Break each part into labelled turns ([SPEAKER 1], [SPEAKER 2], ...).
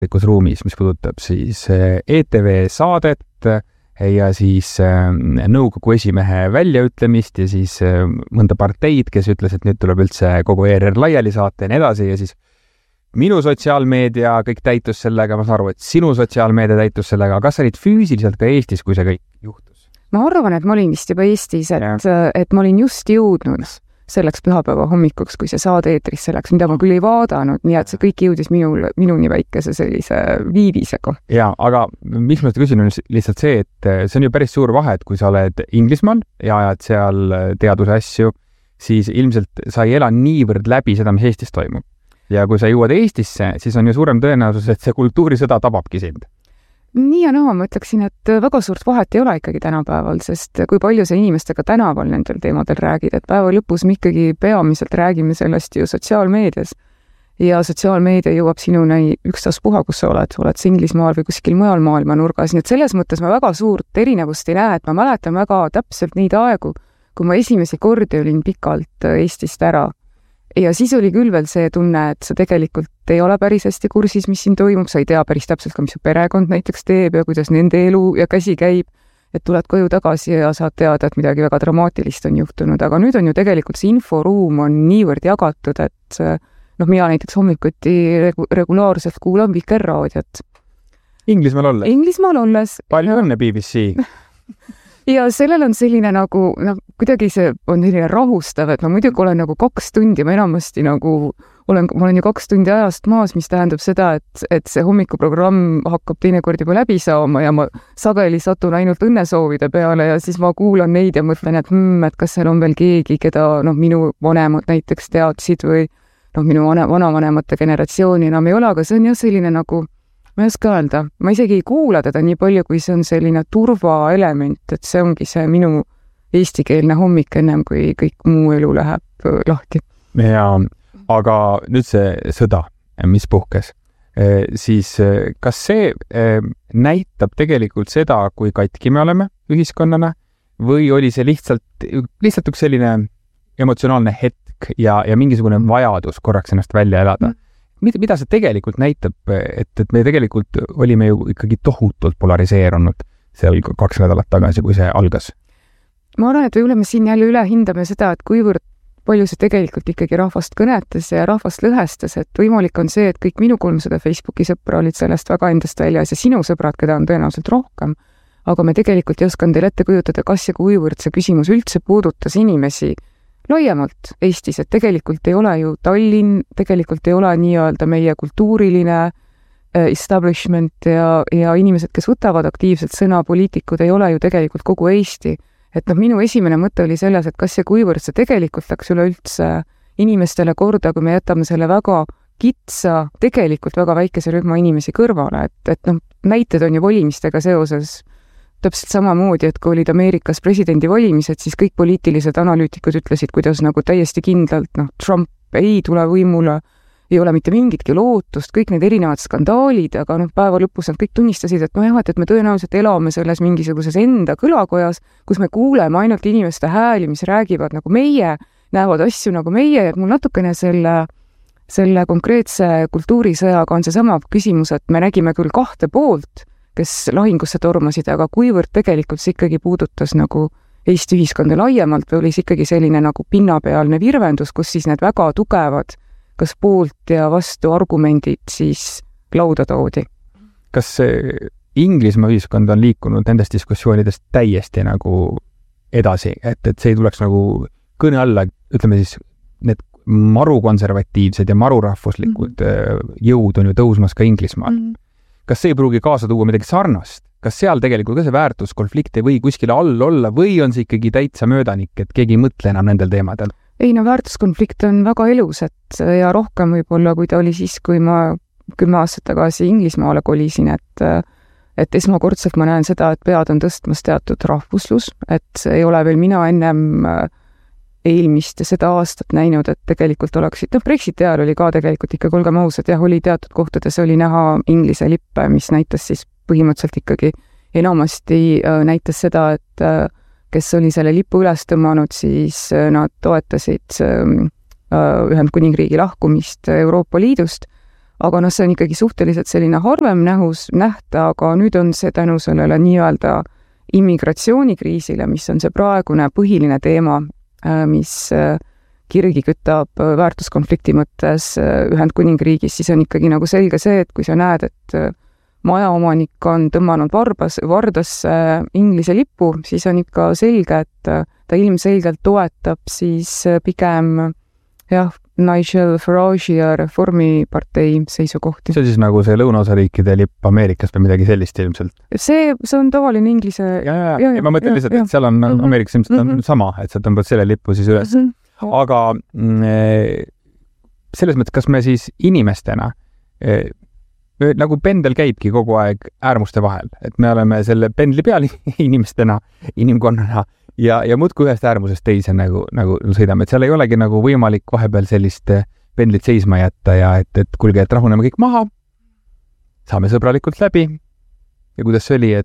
[SPEAKER 1] ruumis, mis puudutab siis ETV saadet ja siis nõukogu esimehe väljaütlemist ja siis mõnda parteid, kes ütles, et nüüd tuleb üldse kogu ERR laiali saata ja nii edasi ja siis minu sotsiaalmeedia kõik täitus sellega, ma saan aru, et sinu sotsiaalmeedia täitus sellega, kas sa olid füüsiliselt ka Eestis, kui see kõik juhtus?
[SPEAKER 2] Ma arvan, et ma olin vist juba Eestis, et ma olin just jõudnud selleks pühapäeva hommikuks, kui see saade eetrisse läks, mida ma küll ei vaadanud, nii et see kõik jõudis minuni väikese sellise viivisega.
[SPEAKER 1] Jaa, aga miks ma seda küsin, on lihtsalt see, et see on ju päris suur vahe, et kui sa oled Inglismaal ja ajad seal teaduse asju, siis ilmselt sa ei ela niivõrd läbi seda, mis Eestis toimub. Ja kui sa jõuad Eestisse, siis on ju suurem tõenäosus, et see kultuurisõda tababki sind.
[SPEAKER 2] Nii ja naa, ma ütleksin, et väga suurt vahet ei ole ikkagi tänapäeval, sest kui palju sa inimestega tänaval nendel teemadel räägid, et päeva lõpus me ikkagi peamiselt räägime sellest ju sotsiaalmeedias. Ja sotsiaalmeedia jõuab sinuni ükstaspuha, kus sa oled sa Inglismaal või kuskil mujal maailma nurgas, nii et selles mõttes ma väga suurt erinevust ei näe, et ma mäletan väga täpselt neid aegu, kui ma esimesi kordi olin pikalt Eestist ära. Ja siis oli küll veel see tunne, et sa tegelikult ei ole päris hästi kursis, mis siin toimub, sa ei tea päris täpselt ka, mis su perekond näiteks teeb ja kuidas nende elu ja käsi käib, et tuled koju tagasi ja saad teada, et midagi väga dramaatilist on juhtunud, aga nüüd on ju tegelikult see inforuum on niivõrd jagatud, et mina näiteks hommikuti regulaarselt kuulan Vikerraadiot.
[SPEAKER 1] Inglismaal olles? Palju õnne BBC!
[SPEAKER 2] Ja sellel on selline nagu, kuidagi see on selline rahustav, et ma muidugi olen nagu 2 tundi, ma enamasti nagu ma olen ju 2 tundi ajast maas, mis tähendab seda, et see hommikuprogramm hakkab teinekord juba läbi saama ja ma sageli satun ainult õnnesoovide peale ja siis ma kuulan neid ja mõtlen, et kas seal on veel keegi, keda minu vanemad näiteks teadsid või minu vanavanemate generatsiooni enam ei ole, aga see on jah selline nagu ma ei oska öelda, ma isegi ei kuula teda nii palju, kui see on selline turvaelement, et see ongi see minu eestikeelne hommik ennem, kui kõik muu elu läheb lahti.
[SPEAKER 1] Ja, aga nüüd see sõda, mis puhkes, siis kas see näitab tegelikult seda, kui katki me oleme ühiskonnana või oli see lihtsalt üks selline emotsionaalne hetk ja mingisugune vajadus korraks ennast välja elada? Mida see tegelikult näitab, et me tegelikult olime ju ikkagi tohutult polariseerunud seal 2 nädalat tagasi, kui see algas?
[SPEAKER 2] Ma arvan, et me siin jälle üle hindame seda, et kuivõrd palju see tegelikult ikkagi rahvast kõnetas ja rahvast lõhestas, et võimalik on see, et kõik minu 300 Facebooki sõpra olid sellest väga endast väljas ja sinu sõbrad, keda on tõenäoliselt rohkem, aga me tegelikult ei osanud teile ette kujutada, kas ja kuivõrd see küsimus üldse puudutas inimesi laiemalt Eestis, et tegelikult ei ole ju Tallinn, tegelikult ei ole nii-öelda meie kultuuriline establishment ja inimesed, kes võtavad aktiivselt sõna, poliitikud ei ole ju tegelikult kogu Eesti. Et minu esimene mõte oli selles, et kas ja kuivõrd see tegelikult läks üleüldse inimestele korda, kui me jätame selle väga kitsa, tegelikult väga väikese rühma inimesi kõrvale, et näited on ju valimistega seoses täpselt samamoodi, et kui olid Ameerikas presidendivalimised, siis kõik poliitilised analüütikud ütlesid, kuidas nagu täiesti kindlalt, Trump ei tule võimule, ei ole mitte mingitki lootust, kõik need erinevad skandaalid, aga päeva lõpus nad kõik tunnistasid, et et me tõenäoliselt elame selles mingisuguses enda kõlakojas, kus me kuuleme ainult inimeste hääli, mis räägivad nagu meie, näevad asju nagu meie, et mul natukene selle konkreetse kultuurisõjaga on seesama küsimus, et me nägime küll 2 poolt, kes lahingusse tormasid, aga kuivõrd tegelikult see ikkagi puudutas nagu Eesti ühiskonda laiemalt või oli see ikkagi selline nagu pinnapealne virvendus, kus siis need väga tugevad kas poolt ja vastu argumendid siis lauda toodi.
[SPEAKER 1] Kas Inglismaa ühiskond on liikunud nendest diskussioonidest täiesti nagu edasi, et see ei tuleks nagu kõne alla, ütleme siis, need marukonservatiivsed ja marurahvuslikud jõud on ju tõusmas ka Inglismaal. Kas see ei pruugi kaasa tuua midagi sarnast? Kas seal tegelikult ka see väärtuskonflikt ei või kuskile all olla või on see ikkagi täitsa möödanik, et keegi ei mõtle enam nendel teemadel?
[SPEAKER 2] Ei, väärtuskonflikt on väga elus, ja rohkem võib-olla, kui ta oli siis, kui ma 10 aastat tagasi Inglismaale kolisin, et esmakordselt ma näen seda, et pead on tõstmas teatud rahvuslus, et ei ole veel mina ennem eelmist ja seda aastat näinud, et tegelikult oleksid, Brexiti ajal oli ka tegelikult ikka, olgem ausad, jah, oli teatud kohtades oli näha Inglise lippe, mis näitas siis põhimõtteliselt ikkagi enamasti näitas seda, et kes oli selle lipu üles tõmmanud, siis nad toetasid Ühendkuningriigi lahkumist Euroopa Liidust, aga see on ikkagi suhteliselt selline harvem nähta, aga nüüd on see tänu sellele nii-öelda immigratsioonikriisile, mis on see praegune põhiline teema, mis kirgi kütab väärtuskonflikti mõttes Ühendkuningriigis, siis on ikkagi nagu selge see, et kui sa näed, et majaomanik on tõmmanud vardasse Inglise lipu, siis on ikka selge, et ta ilmselgelt toetab siis pigem Nigel Farage ja Reformipartei seisukohti.
[SPEAKER 1] See on siis nagu see lõunaosariikide lipp Ameerikas või midagi sellist ilmselt?
[SPEAKER 2] See on tavaline Inglise...
[SPEAKER 1] Ja, ma mõtlen lihtsalt, et seal on Ameerikas ilmselt on sama, et sa tõmbad selle lipu siis üles. Aga selles mõttes, kas me siis inimestena nagu pendel käibki kogu aeg äärmuste vahel, et me oleme selle pendli peal inimestena, inimkonnana ja muudkui ühest äärmusest teise nagu sõidame, et seal ei olegi nagu võimalik vahepeal sellist pendlit seisma jätta ja et kuulge, et rahuneme kõik maha, saame sõbralikult läbi ja kuidas see oli,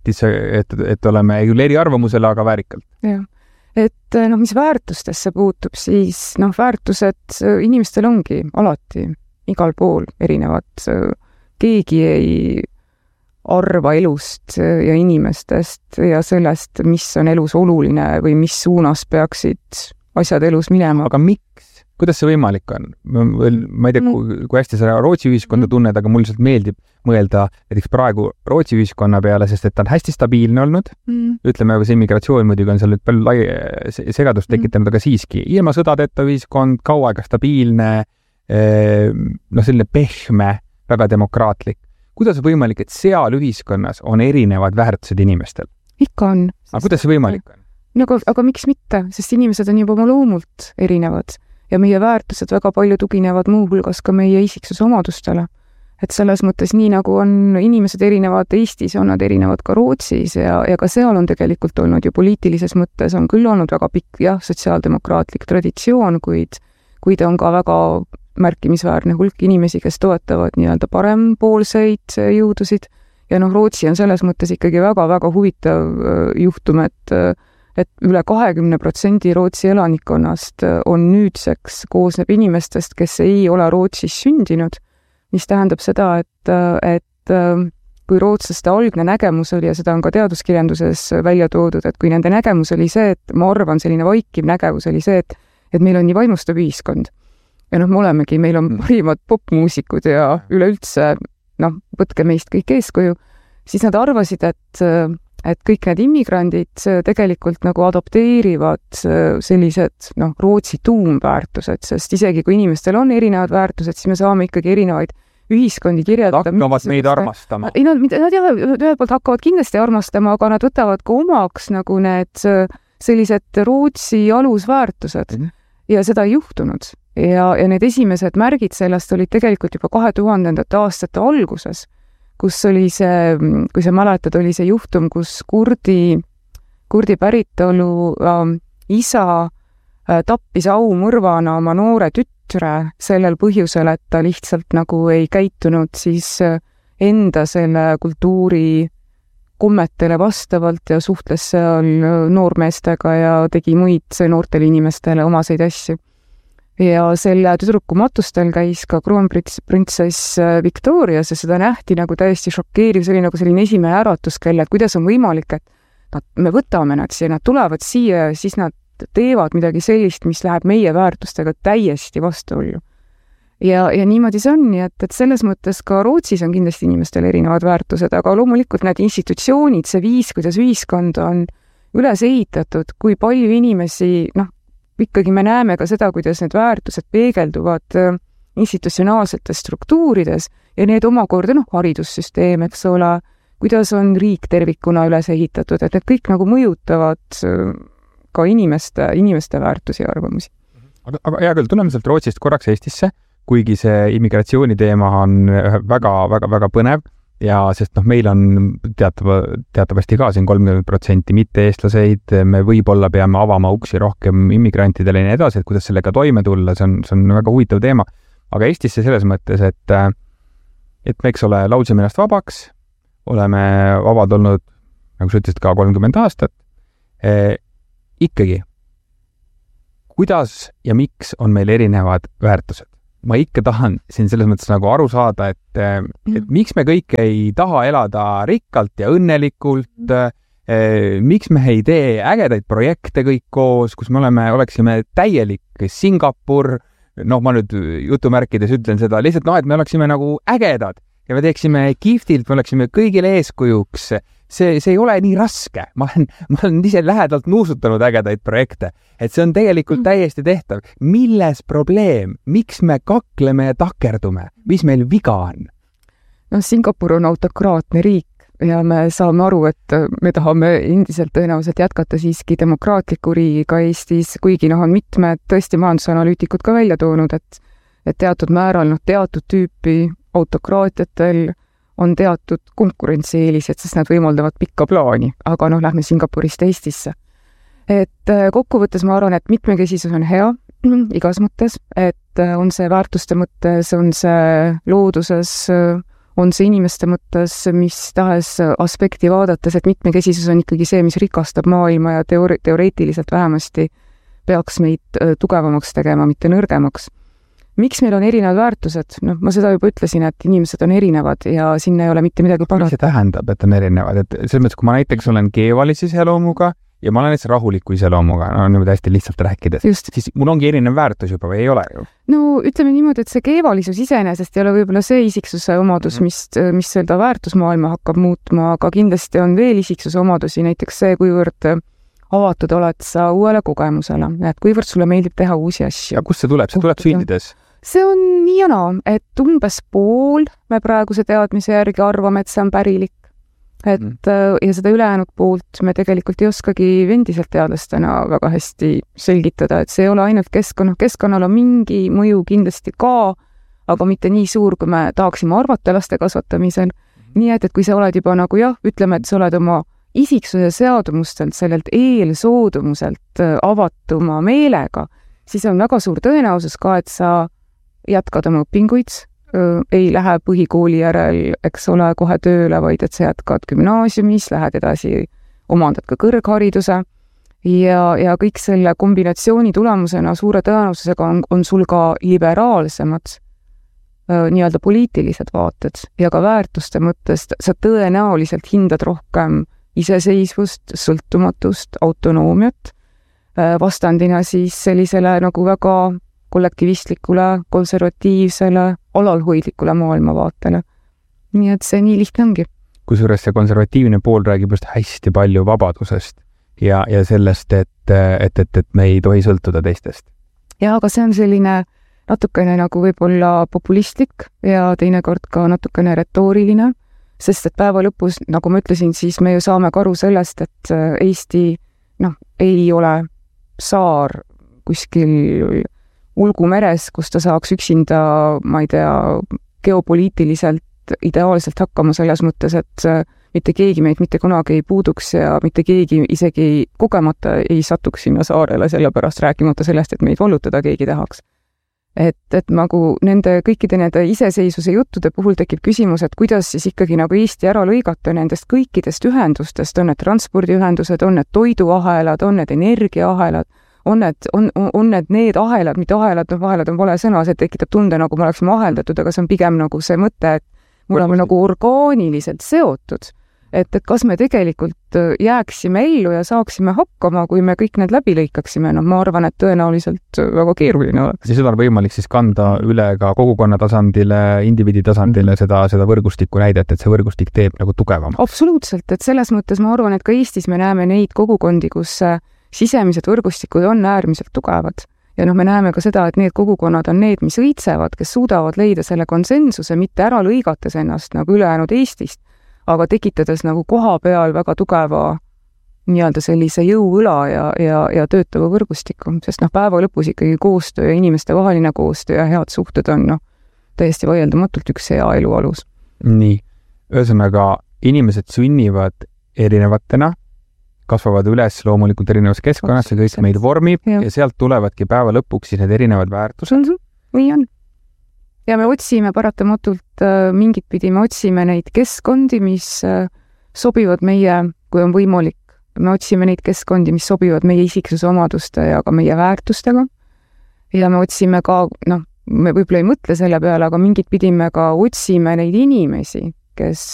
[SPEAKER 1] et oleme küll eri arvamusele, aga väärikalt.
[SPEAKER 2] Jah. Et mis väärtustesse puutub, siis väärtused inimestel ongi alati igal pool erinevad. Keegi ei arva elust ja inimestest ja sellest, mis on elus oluline või mis suunas peaksid asjad elus minema.
[SPEAKER 1] Aga miks? Kuidas see võimalik on? Ma ei tea, kui hästi sa Rootsi ühiskonda tunned, aga mul lihtsalt meeldib mõelda näiteks praegu Rootsi ühiskonna peale, sest et ta on hästi stabiilne olnud. Ütleme, see immigratsioon muidugi on seal nüüd palju segadust tekitanud, aga siiski ilma sõdadeta ühiskond, kaua aega stabiilne, selline pehme, väga demokraatlik. Kuidas on võimalik, et seal ühiskonnas on erinevad väärtused inimestel?
[SPEAKER 2] Ikka on.
[SPEAKER 1] Aga kuidas see võimalik on?
[SPEAKER 2] Aga miks mitte? Sest inimesed on juba oma loomult erinevad ja meie väärtused väga palju tuginevad muu hulgas ka meie isiksuse omadustele. Et selles mõttes nii nagu on inimesed erinevad Eestis, on nad erinevad ka Rootsis ja ka seal on tegelikult olnud ju poliitilises mõttes on küll olnud väga pikk sotsiaaldemokraatlik traditsioon, kuid on ka väga märkimisväärne hulk inimesi, kes toetavad nii-öelda parempoolseid jõudusid ja Rootsi on selles mõttes ikkagi väga-väga huvitav juhtum, et üle 20% Rootsi elanikkonnast on nüüdseks koosneb inimestest, kes ei ole Rootsis sündinud, mis tähendab seda, et kui rootslaste algne nägemus oli, ja seda on ka teaduskirjanduses välja toodud, et kui nende nägemus oli see, et ma arvan, selline vaikiv nägemus oli see, et meil on nii vaimustav ühiskond. Ja me olemegi, meil on parimad popmuusikud ja üleüldse, võtke meist kõik eeskuju, siis nad arvasid, et kõik need immigrandid tegelikult nagu adopteerivad sellised Rootsi tuumväärtused, sest isegi kui inimestel on erinevad väärtused, siis me saame ikkagi erinevaid ühiskondi kirjeldada.
[SPEAKER 1] Nad hakkavad meid armastama.
[SPEAKER 2] Nad ühelt poolt hakkavad kindlasti armastama, aga nad võtavad ka omaks nagu need sellised Rootsi alusväärtused ja seda ei juhtunud. Ja need esimesed märgid sellest olid tegelikult juba 2000. aastate alguses, kus oli see, kui sa mäletad, oli see juhtum, kus kurdi päritolu isa tappis aumõrvana oma noore tütre sellel põhjusel, et ta lihtsalt nagu ei käitunud siis enda selle kultuuri kommetele vastavalt ja suhtles seal noormeestega ja tegi muid noortele inimestele omaseid asju. Ja selle tüdruku matustel käis ka kroonprintsess Victorias ja seda nähti nagu täiesti šokeeriv, see oli nagu selline esimene äratuskell, et kuidas on võimalik, et me võtame nad siia, nad tulevad siia ja siis nad teevad midagi sellist, mis läheb meie väärtustega täiesti vastuollu. Ja niimoodi see on, et selles mõttes ka Rootsis on kindlasti inimestel erinevad väärtused, aga loomulikult need institutsioonid, see viis, kuidas ühiskond on üles ehitatud, kui palju inimesi, ikkagi me näeme ka seda, kuidas need väärtused peegelduvad institutsionaalsetes struktuurides ja need omakorda, haridussüsteem, eks ole, kuidas on riik tervikuna üles ehitatud, et need kõik nagu mõjutavad ka inimeste väärtusi ja arvamusi.
[SPEAKER 1] Aga hea küll, tuleme sealt Rootsist korraks Eestisse, kuigi see immigratsiooniteema on väga põnev ja sest meil on teatavasti ka siin 30% mitte-eestlaseid, me võib-olla peame avama uksi rohkem immigrantidele ja nii edasi, et kuidas sellega toime tulla, see on väga huvitav teema. Aga Eestisse selles mõttes, et me, eks ole, laudsime ennast vabaks, oleme vabad olnud, nagu sa ütlesid, ka 30 aastat. Ikkagi, kuidas ja miks on meil erinevad väärtused? ma ikka tahan siin selles mõttes nagu aru saada, et miks me kõik ei taha elada rikkalt ja õnnelikult, miks me ei tee ägedaid projekte kõik koos, kus me oleksime täielik Singapur, ma nüüd jutumärkides ütlen seda, lihtsalt et me oleksime nagu ägedad ja me teeksime kihvtilt, me oleksime kõigile eeskujuks. See ei ole nii raske. Ma olen ise lähedalt nuusutanud ägedaid projekte, et see on tegelikult täiesti tehtav. Milles probleem? Miks me kakleme ja takerdume? Mis meil viga on?
[SPEAKER 2] Singapur on autokraatne riik ja me saame aru, et me tahame endiselt tõenäoliselt jätkata siiski demokraatliku riigiga Eestis, kuigi on mitmed tõesti majandusanalüütikud ka välja toonud, et teatud määral teatud tüüpi autokraatiatel on teatud konkurentsieelised, sest nad võimaldavad pikka plaani, aga lähme Singapurist Eestisse. Et kokkuvõttes ma arvan, et mitmekesisus on hea igas mõttes, et on see väärtuste mõttes, on see looduses, on see inimeste mõttes, mis tahes aspekti vaadates, et mitmekesisus on ikkagi see, mis rikastab maailma ja teoreetiliselt vähemasti peaks meid tugevamaks tegema, mitte nõrgemaks. Miks meil on erinevad väärtused? Ma seda juba ütlesin, et inimesed on erinevad ja sinna ei ole mitte midagi parata.
[SPEAKER 1] Mis see tähendab, et on erinevad? Et selles mõttes, kui ma näiteks olen keevalise iseloomuga ja ma olen näiteks rahuliku iseloomuga, niimoodi hästi lihtsalt rääkides, siis mul ongi erinev väärtus juba või ei ole ju?
[SPEAKER 2] Ütleme niimoodi, et see keevalisus iseenesest ei ole võib-olla see isiksuse omadus, mis seda väärtusmaailma hakkab muutma, aga kindlasti on veel isiksuse omadusi, näiteks see, kuivõrd avatud oled sa uuele kogemusele, et kuivõrd sulle meeldib teha uusi asju.
[SPEAKER 1] Ja kust see tuleb? See tuleb sündides?
[SPEAKER 2] See on nii ja naa, et umbes pool me praeguse teadmise järgi arvame, et see on pärilik. Ja seda ülejäänud poolt me tegelikult ei oskagi endiselt teadlastena väga hästi selgitada, et see ei ole ainult keskkonnal on mingi mõju kindlasti ka, aga mitte nii suur, kui me tahaksime arvata laste kasvatamisel. Nii et kui sa oled juba ütleme, et sa oled oma isiksuse seadumustelt, sellelt eelsoodumuselt avatuma meelega, siis on väga suur tõenäosus ka, et sa jätkad oma õpinguid, ei lähe põhikooli järel, eks ole, kohe tööle, vaid et sa jätkad gümnaasiumis, lähed edasi, omandad ka kõrghariduse ja kõik selle kombinatsiooni tulemusena suure tõenäosusega on sul ka liberaalsemad nii-öelda poliitilised vaated ja ka väärtuste mõttes sa tõenäoliselt hindad rohkem iseseisvust, sõltumatust, autonoomiat, vastandina siis sellisele väga kollektivistlikule, konservatiivsele, alalhoidlikule maailmavaatele. Nii et see nii lihtne ongi.
[SPEAKER 1] Kusjuures see konservatiivne pool räägib just hästi palju vabadusest ja sellest, et me ei tohi sõltuda teistest.
[SPEAKER 2] Ja, aga see on selline natukene võib-olla populistlik ja teinekord ka natukene retooriline, sest et päeva lõpus, nagu ma ütlesin, siis me ju saame ka aru sellest, et Eesti ei ole saar kuskil ulgumeres, kus ta saaks üksinda, ma ei tea, geopoliitiliselt ideaalselt hakkama selles mõttes, et mitte keegi meid mitte kunagi ei puuduks ja mitte keegi isegi kogemata ei satuks sinna saarele, sellepärast rääkimata sellest, et meid vallutada keegi tahaks. Et kõikide nende iseseisvuse juttude puhul tekib küsimus, et kuidas siis ikkagi Eesti ära lõigata nendest kõikidest ühendustest, on need transpordiühendused, on need toiduahelad, on need energiaahelad, on need ahelad, mitte ahelad on vale sõna, see tekitab tunde, nagu me oleksime aheldatud, aga see on pigem see mõte, et me oleme orgaaniliselt seotud. Et kas me tegelikult jääksime ellu ja saaksime hakkama, kui me kõik need läbi lõikaksime, ma arvan, et tõenäoliselt väga keeruline oleks.
[SPEAKER 1] Ja seda on võimalik siis kanda üle ka kogukonna tasandile, indiviidi tasandile seda võrgustiku näidet, et see võrgustik teeb tugevam.
[SPEAKER 2] Absoluutselt, et selles mõttes ma arvan, et ka Eestis me näeme neid kogukondi, kus sisemised võrgustikud on äärmiselt tugevad. Ja me näeme ka seda, et need kogukonnad on need, mis õitsevad, kes suudavad leida selle konsensuse, mitte ära lõigates ennast ülejäänud Eestist, aga tekitades koha peal väga tugeva nii-öelda sellise jõuõla ja töötava võrgustiku, sest päeva lõpus ikkagi koostöö ja inimeste vaheline koostöö ja head suhted on täiesti vaieldamatult üks hea elu alus.
[SPEAKER 1] Nii, ühesõnaga inimesed sünnivad erinevatena, kasvavad üles loomulikult erinevas keskkonnas, see kõik meid vormib ja sealt tulevadki päeva lõpuks siis need erinevad väärtused.
[SPEAKER 2] Nii on. Ja me otsime paratamatult mingit pidi, me otsime neid keskkondi, mis sobivad meie, kui on võimalik, me otsime neid keskkondi, mis sobivad meie isiksuse omaduste ja ka meie väärtustega. Ja me otsime ka, me võib-olla ei mõtle selle peale, aga mingit pidi me ka otsime neid inimesi, kes